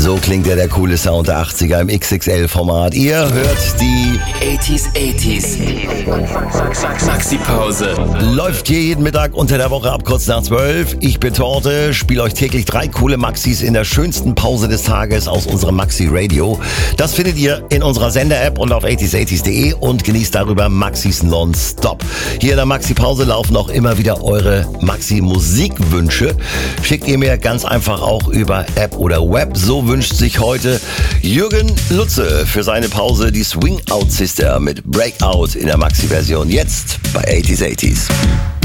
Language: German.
So klingt ja der coole Sound der 80er im XXL-Format. Ihr hört die 80s. Maxi-Pause. Läuft hier jeden Mittag unter der Woche ab kurz nach 12. Ich bin Torte, spiele euch täglich 3 coole Maxis in der schönsten Pause des Tages aus unserem Maxi-Radio. Das findet ihr in unserer Sender-App und auf 80s80s.de und genießt darüber Maxis nonstop. Hier in der Maxi-Pause laufen auch immer wieder eure Maxi-Musikwünsche. Schickt ihr mir ganz einfach auch über App oder Web. So wünscht sich heute Jürgen Lutze für seine Pause die Swing Out Sister mit Breakout in der Maxi-Version. Jetzt bei 80s80s.